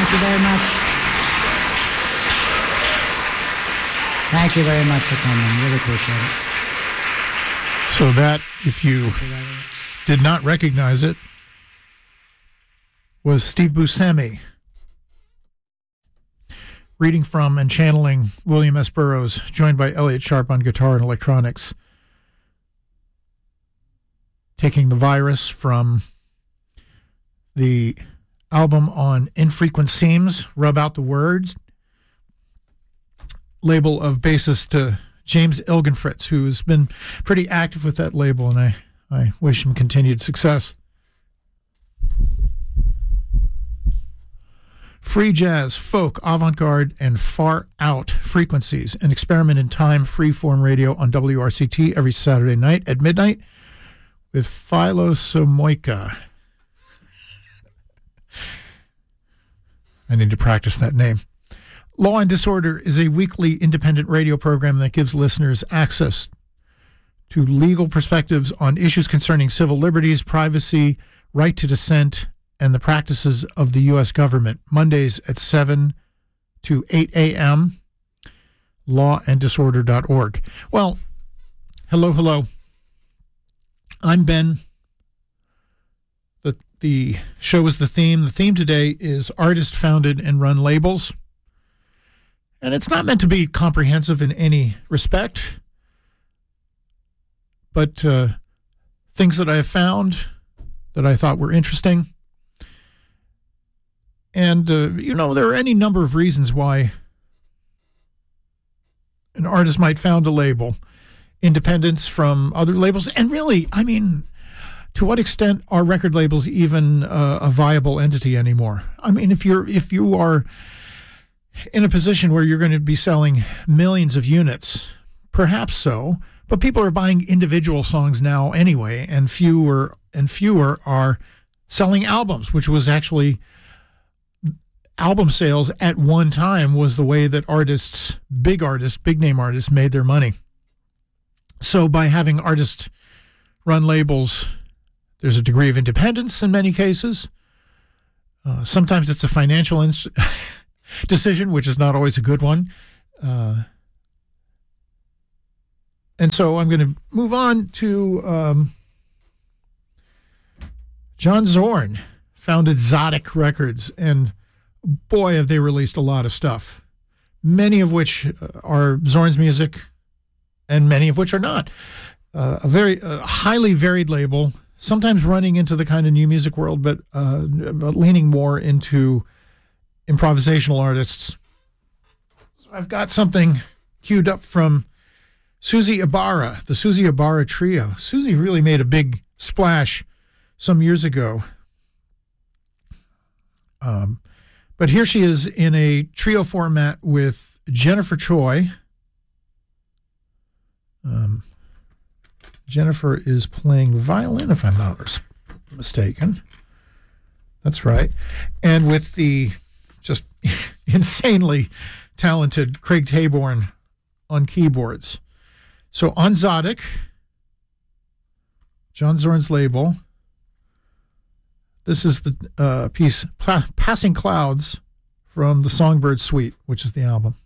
Thank you very much. Thank you very much for coming. Really appreciate it. So that, if you did not recognize it, was Steve Buscemi reading from and channeling William S. Burroughs, joined by Elliott Sharp on guitar and electronics, taking the virus from the album on Infrequent Seams, Rub Out the Words, label of bassist James Ilgenfritz, who's been pretty active with that label, and I wish him continued success. Free jazz, folk, avant-garde, and far-out frequencies. An experiment in time, free-form radio on WRCT every Saturday night at midnight with Philo Somoika. I need to practice that name. Law and Disorder is a weekly independent radio program that gives listeners access to legal perspectives on issues concerning civil liberties, privacy, right to dissent, and the practices of the U.S. government. Mondays at 7 to 8 a.m., lawanddisorder.org. Well, hello. I'm Ben. The show is the theme. The theme today is artist-founded and run labels. And it's not meant to be comprehensive in any respect, but things that I have found that I thought were interesting. And, there are any number of reasons why an artist might found a label. Independence from other labels. And really, to what extent are record labels even a viable entity anymore? If you are in a position where you're going to be selling millions of units, perhaps so, but people are buying individual songs now anyway, and fewer are selling albums, which was actually album sales at one time was the way that big name artists made their money. So by having artist-run labels, there's a degree of independence in many cases. Sometimes it's a financial decision, which is not always a good one. And so I'm going to move on to John Zorn founded Zodic Records, and boy, have they released a lot of stuff, many of which are Zorn's music and many of which are not. A very highly varied label, sometimes running into the kind of new music world, but leaning more into improvisational artists. So I've got something queued up from Susie Ibarra, the Susie Ibarra Trio. Susie really made a big splash some years ago. But here she is in a trio format with Jennifer Choi. Jennifer is playing violin, if I'm not mistaken. That's right. And with the just insanely talented Craig Taborn on keyboards. So on Zodic, John Zorn's label, this is the piece Passing Clouds from the Songbird Suite, which is the album.